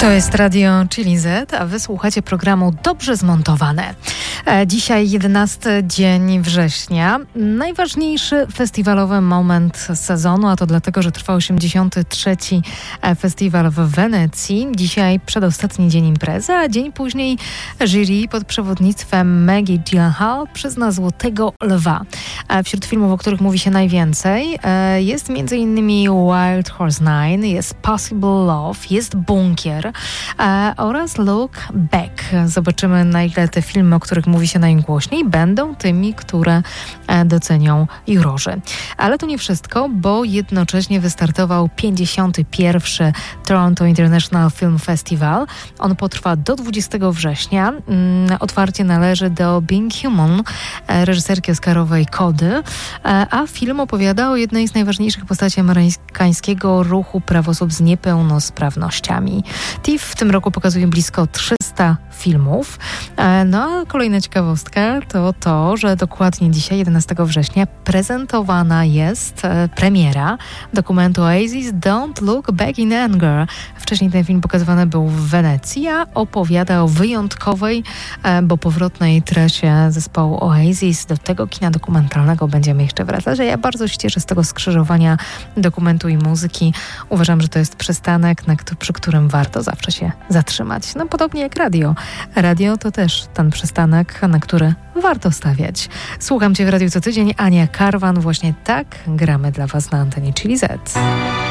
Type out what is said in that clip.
To jest Radio Chili Z, a wy słuchacie programu Dobrze Zmontowane. Dzisiaj 11 dzień września. Najważniejszy festiwalowy moment sezonu, a to dlatego, że trwa 83. festiwal w Wenecji. Dzisiaj przedostatni dzień imprezy, a dzień później jury pod przewodnictwem Maggie Gyllenhaal przyzna Złotego Lwa. Wśród filmów, o których mówi się najwięcej, jest m.in. Wild Horse 9, jest Possible Love, jest Bunkier oraz Look Back. Zobaczymy, na ile te filmy, o których mówi się najgłośniej, będą tymi, które docenią jurorzy. Ale to nie wszystko, bo jednocześnie wystartował 51. Toronto International Film Festival. On potrwa do 20 września. Otwarcie należy do Being Human, reżyserki oscarowej Kody, a film opowiada o jednej z najważniejszych postaci amerykańskiego ruchu praw osób z niepełnosprawnościami. TIFF w tym roku pokazuje blisko 300 filmów. No a kolejna ciekawostka to to, że dokładnie dzisiaj, 11 września, prezentowana jest premiera dokumentu Oasis Don't Look Back in Anger. Wcześniej ten film pokazywany był w Wenecji, a opowiada o wyjątkowej, bo powrotnej trasie zespołu Oasis. Do tego kina dokumentalnego będziemy jeszcze wracać, a ja bardzo się cieszę z tego skrzyżowania dokumentu i muzyki. Uważam, że to jest przystanek, przy którym warto zawsze się zatrzymać. No podobnie jak radio. Radio to też ten przystanek, na który warto stawiać. Słucham Cię w radiu co tydzień. Ania Karwan. Właśnie tak gramy dla Was na antenie Chili Z.